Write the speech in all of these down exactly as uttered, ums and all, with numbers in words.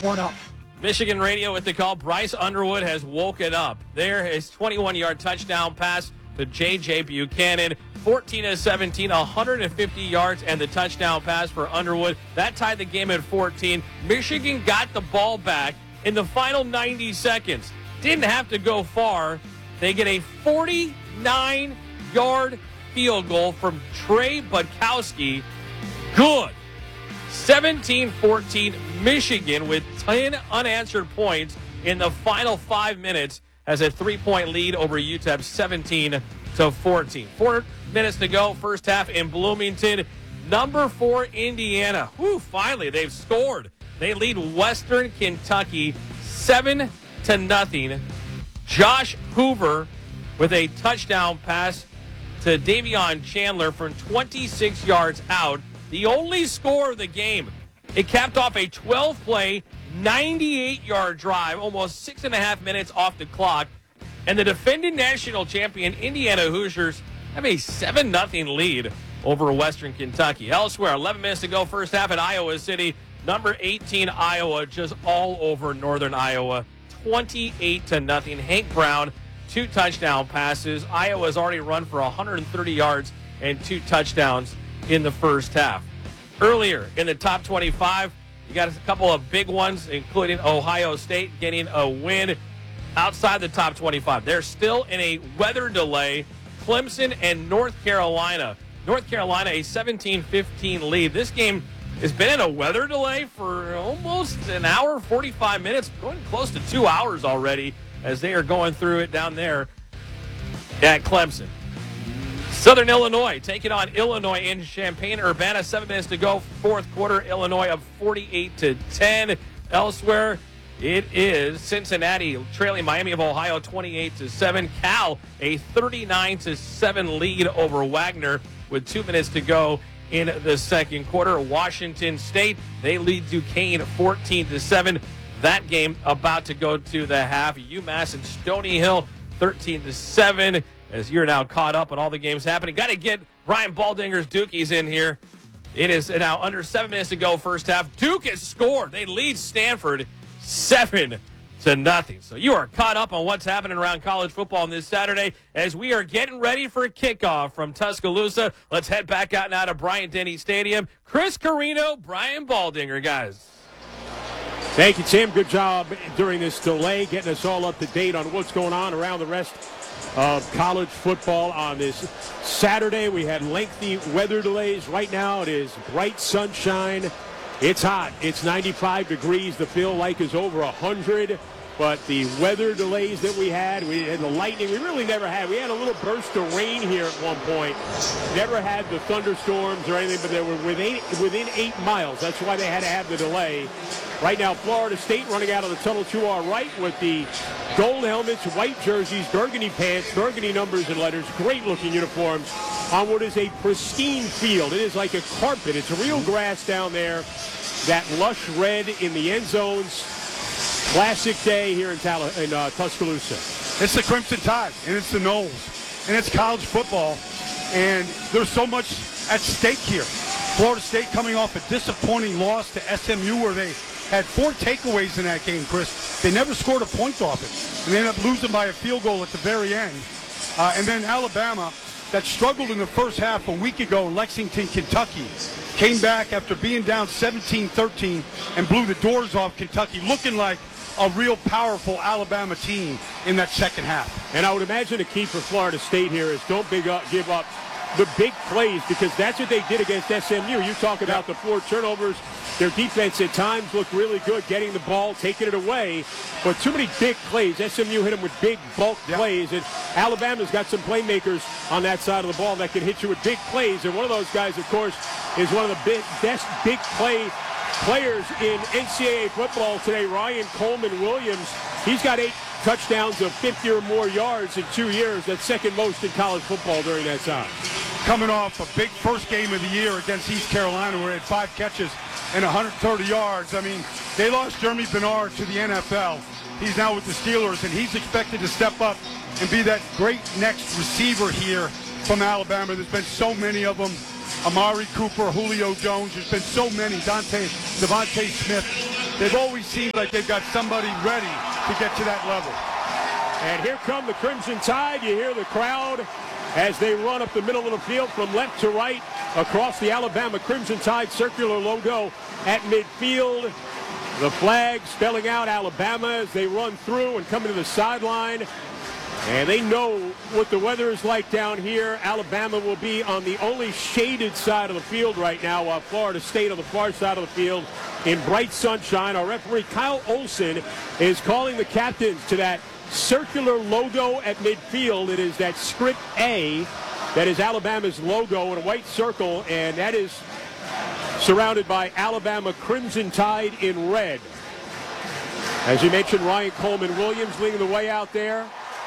one up. Michigan Radio with the call. Bryce Underwood has woken up. There, his twenty-one-yard touchdown pass to J J. Buchanan. fourteen of seventeen, one hundred fifty yards, and the touchdown pass for Underwood. That tied the game at fourteen. Michigan got the ball back in the final ninety seconds. Didn't have to go far. They get a forty-nine-yard field goal from Trey Budkowski. Good. seventeen fourteen, Michigan with ten unanswered points in the final five minutes has a three-point lead over U T E P, seventeen to fourteen. Four minutes to go, first half in Bloomington. Number four, Indiana. Whew, finally, they've scored. They lead Western Kentucky seven to nothing. Josh Hoover with a touchdown pass to Davion Chandler from twenty-six yards out. The only score of the game. It capped off a twelve-play, ninety-eight-yard drive, almost six and a half minutes off the clock. And the defending national champion Indiana Hoosiers have a seven nothing lead over Western Kentucky. Elsewhere, eleven minutes to go, first half at Iowa City. Number eighteen, Iowa, just all over Northern Iowa, twenty-eight to nothing. Hank Brown, two touchdown passes. Iowa's already run for one hundred thirty yards and two touchdowns in the first half. Earlier in the top twenty-five, you got a couple of big ones, including Ohio State getting a win outside the top twenty-five. They're still in a weather delay. Clemson and North Carolina. North Carolina, a seventeen fifteen lead. This game has been in a weather delay for almost an hour, forty-five minutes, going close to two hours already as they are going through it down there at Clemson. Southern Illinois taking on Illinois in Champaign-Urbana. Seven minutes to go, fourth quarter. Illinois up forty-eight to ten. Elsewhere, it is Cincinnati trailing Miami of Ohio twenty-eight to seven. Cal a thirty-nine to seven lead over Wagner with two minutes to go in the second quarter. Washington State, they lead Duquesne fourteen to seven. That game about to go to the half. UMass and Stony Hill thirteen to seven. As you're now caught up on all the games happening. Got to get Brian Baldinger's Dukies in here. It is now under seven minutes to go first half. Duke has scored. They lead Stanford seven to nothing. So you are caught up on what's happening around college football on this Saturday as we are getting ready for kickoff from Tuscaloosa. Let's head back out now to Bryant-Denny Stadium. Chris Carino, Brian Baldinger, guys. Thank you, Tim. Good job during this delay, getting us all up to date on what's going on around the rest of college football on this Saturday. We had lengthy weather delays. Right now it is bright sunshine. It's hot. It's ninety-five degrees. The feel like is over one hundred. But the weather delays that we had, we had the lightning, we really never had. We had a little burst of rain here at one point. Never had the thunderstorms or anything, but they were within, within eight miles. That's why they had to have the delay. Right now, Florida State running out of the tunnel to our right with the gold helmets, white jerseys, burgundy pants, burgundy numbers and letters. Great-looking uniforms on what is a pristine field. It is like a carpet. It's real grass down there. That lush red in the end zones. Classic day here in, Tal- in uh, Tuscaloosa. It's the Crimson Tide, and it's the Noles, and it's college football, and there's so much at stake here. Florida State coming off a disappointing loss to S M U where they had four takeaways in that game, Chris. They never scored a point off it, and they ended up losing by a field goal at the very end. Uh, and then Alabama, that struggled in the first half a week ago in Lexington, Kentucky, came back after being down seventeen thirteen and blew the doors off Kentucky, looking like a real powerful Alabama team in that second half. And I would imagine the key for Florida State here is don't big up, give up the big plays, because that's what they did against S M U. You talk about the four turnovers. Their defense at times looked really good, getting the ball, taking it away. But too many big plays. S M U hit them with big bulk yep. plays. And Alabama's got some playmakers on that side of the ball that can hit you with big plays. And one of those guys, of course, is one of the big, best big play players in N C double A football today, Ryan Coleman Williams. He's got eight touchdowns of fifty or more yards in two years. That's second most in college football during that time. Coming off a big first game of the year against East Carolina where he had five catches and one hundred thirty yards. I mean, they lost Jeremy Bernard to the N F L. He's now with the Steelers, and he's expected to step up and be that great next receiver here from Alabama. There's been so many of them. Amari Cooper, Julio Jones. There's been so many. Dante, Devontae Smith. they've always seemed like they've got somebody ready to get to that level. And here come the Crimson Tide. You hear the crowd as they run up the middle of the field from left to right across the Alabama Crimson Tide circular logo at midfield. The flag spelling out Alabama as they run through and come into the sideline. And they know what the weather is like down here. Alabama will be on the only shaded side of the field right now, while Florida State on the far side of the field in bright sunshine. Our referee, Kyle Olson, is calling the captains to that circular logo at midfield. It is that script A that is Alabama's logo in a white circle, and that is surrounded by Alabama Crimson Tide in red. As you mentioned, Ryan Coleman Williams leading the way out there.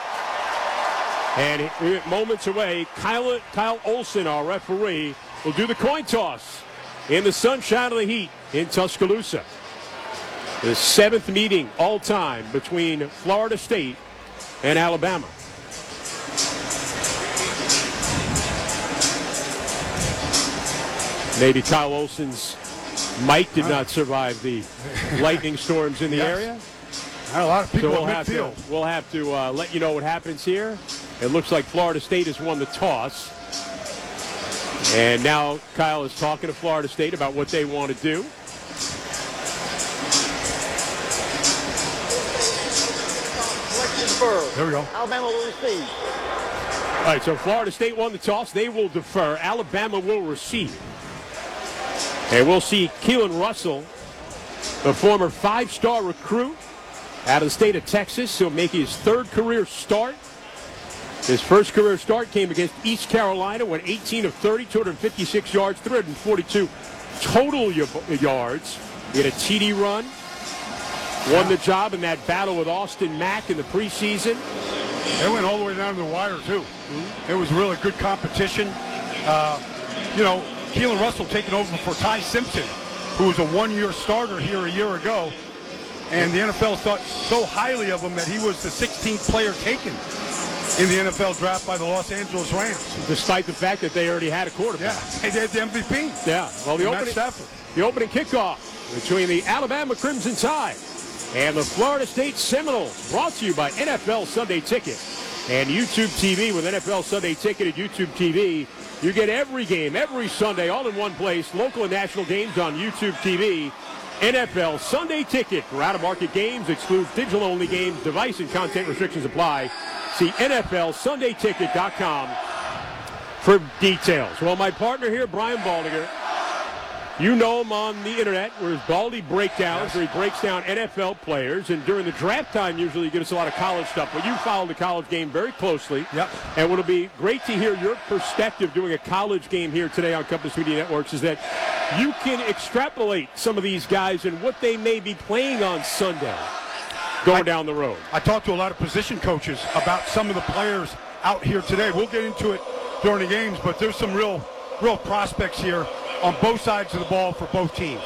And moments away, Kyle, Kyle Olson, our referee, will do the coin toss in the sunshine of the heat in Tuscaloosa. The seventh meeting all time between Florida State and Alabama. Maybe Kyle Olson's mic did not survive the lightning storms in the yes. area. A lot of people so we'll at have midfield. to, we'll have to uh, let you know what happens here. It looks like Florida State has won the toss. And now Kyle is talking to Florida State about what they want to do. There we go. Alabama will receive. All right, so Florida State won the toss. They will defer. Alabama will receive. And we'll see Keelan Russell, the former five-star recruit out of the state of Texas. He'll make his third career start. His first career start came against East Carolina, went eighteen of thirty, two hundred fifty-six yards, three hundred forty-two total yards. He had a T D run. Won the job in that battle with Austin Mack in the preseason. They went all the way down to the wire, too. Mm-hmm. It was really good competition. Uh, you know, Keelan Russell taking over for Ty Simpson, who was a one-year starter here a year ago. And the N F L thought so highly of him that he was the sixteenth player taken in the N F L draft by the Los Angeles Rams. Despite the fact that they already had a quarterback. Yeah, they had the M V P. Yeah, well, the opening, the opening kickoff between the Alabama Crimson Tide and the Florida State Seminoles, brought to you by N F L Sunday Ticket and YouTube T V. With N F L Sunday Ticket and YouTube T V, you get every game, every Sunday, all in one place. Local and national games on YouTube T V. N F L Sunday Ticket for out-of-market games, excludes digital-only games, device and content restrictions apply. See N F L Sunday Ticket dot com for details. Well, my partner here, Brian Baldinger, you know him on the internet where his Baldy Breakdowns, yes. where he breaks down N F L players. And during the draft time, usually you give us a lot of college stuff. But you follow the college game very closely. Yep. And what'll be great to hear your perspective doing a college game here today on Compass Media Networks is that you can extrapolate some of these guys and what they may be playing on Sunday going I, down the road. I talked to a lot of position coaches about some of the players out here today. We'll get into it during the games, but there's some real, real prospects here on both sides of the ball for both teams.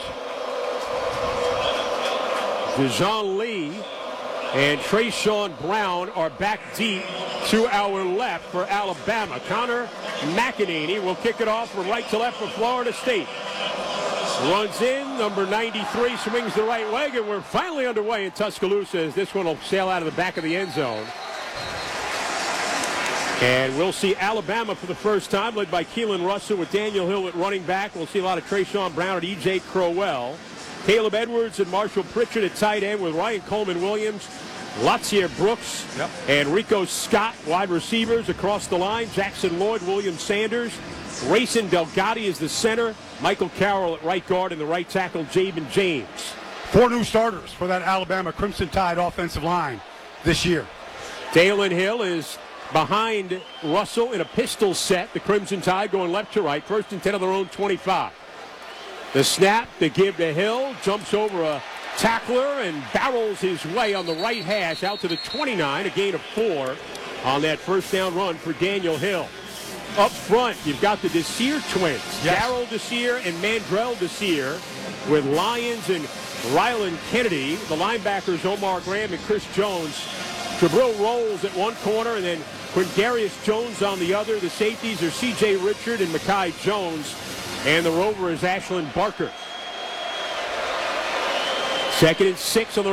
Dejon Lee and Trayshawn Brown are back deep to our left for Alabama. Connor McEnany will kick it off from right to left for Florida State. Runs in, number ninety-three swings the right leg, and we're finally underway in Tuscaloosa as this one will sail out of the back of the end zone. And we'll see Alabama for the first time, led by Keelan Russell with Daniel Hill at running back. We'll see a lot of Trayshawn Brown and E J Crowell. Caleb Edwards and Marshall Pritchard at tight end with Ryan Coleman Williams, Latsier Brooks, yep. and Rico Scott, wide receivers across the line. Jackson Lloyd, William Sanders. Rayson Delgatti is the center. Michael Carroll at right guard, and the right tackle, Javen James. Four new starters for that Alabama Crimson Tide offensive line this year. Dalen Hill is behind Russell in a pistol set. The Crimson Tide going left to right. First and ten of their own twenty-five. The snap, the give to Hill. Jumps over a tackler and barrels his way on the right hash out to the twenty-nine. A gain of four on that first down run for Daniel Hill. Up front, you've got the Desir twins. Yes. Darrell Desir and Mandrell Desir with Lyons and Rylan Kennedy. The linebackers, Omar Graham and Chris Jones. Jabril Rolls at one corner, and then Quindarius Jones on the other. The safeties are C J Richard and Mekhi Jones. And the rover is Ashlyn Barker. Second and six on the